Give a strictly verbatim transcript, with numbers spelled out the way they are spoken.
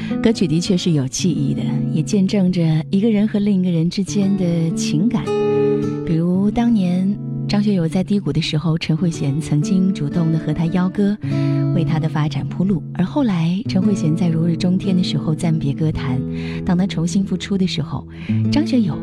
歌曲的确是有记忆的，也见证着一个人和另一个人之间的情感。比如当年张学友在低谷的时候，陈慧娴曾经主动的和他邀歌，为他的发展铺路。而后来陈慧娴在如日中天的时候暂别歌坛，当他重新复出的时候，张学友